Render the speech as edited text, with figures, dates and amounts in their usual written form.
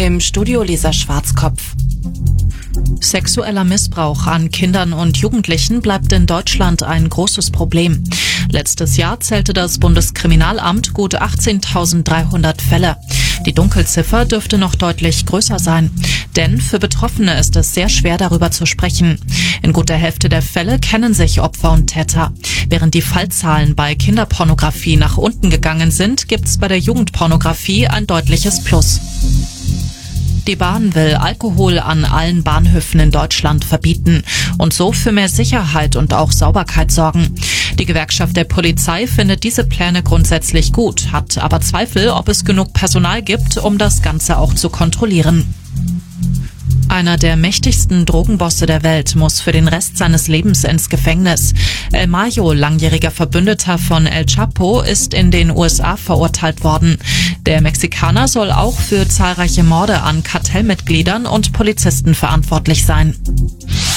Im Studio Lisa Schwarzkopf. Sexueller Missbrauch an Kindern und Jugendlichen bleibt in Deutschland ein großes Problem. Letztes Jahr zählte das Bundeskriminalamt gut 18.300 Fälle. Die Dunkelziffer dürfte noch deutlich größer sein. Denn für Betroffene ist es sehr schwer, darüber zu sprechen. In gut der Hälfte der Fälle kennen sich Opfer und Täter. Während die Fallzahlen bei Kinderpornografie nach unten gegangen sind, gibt's bei der Jugendpornografie ein deutliches Plus. Die Bahn will Alkohol an allen Bahnhöfen in Deutschland verbieten und so für mehr Sicherheit und auch Sauberkeit sorgen. Die Gewerkschaft der Polizei findet diese Pläne grundsätzlich gut, hat aber Zweifel, ob es genug Personal gibt, um das Ganze auch zu kontrollieren. Einer der mächtigsten Drogenbosse der Welt muss für den Rest seines Lebens ins Gefängnis. El Mayo, langjähriger Verbündeter von El Chapo, ist in den USA verurteilt worden. Der Mexikaner soll auch für zahlreiche Morde an Kartellmitgliedern und Polizisten verantwortlich sein.